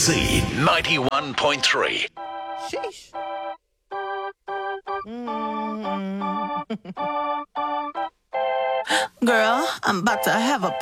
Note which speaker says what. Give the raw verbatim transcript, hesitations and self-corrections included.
Speaker 1: C ninety-one point three.
Speaker 2: Sheesh.
Speaker 3: Girl, I'm about to have a